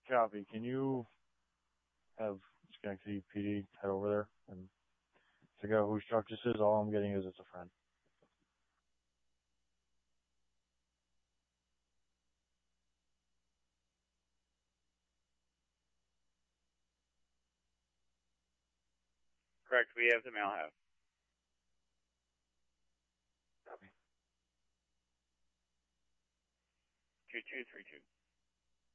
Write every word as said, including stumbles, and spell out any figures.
Copy. Can you have Schenectady P D head over there and figure out whose truck this is? All I'm getting is it's a friend. Correct. We have the mail house. Copy. two two three two.